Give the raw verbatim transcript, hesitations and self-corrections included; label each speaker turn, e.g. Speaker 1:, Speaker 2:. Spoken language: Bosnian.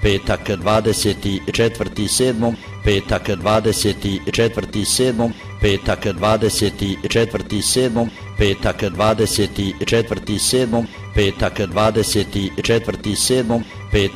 Speaker 1: petak dvadeset četvrtog sedmog, petak dvadeset četvrtog sedmog, petak dvadeset četvrtog sedmog, petak dvadeset četvrtog sedmog, petak dvadeset četvrtog sedmog, petak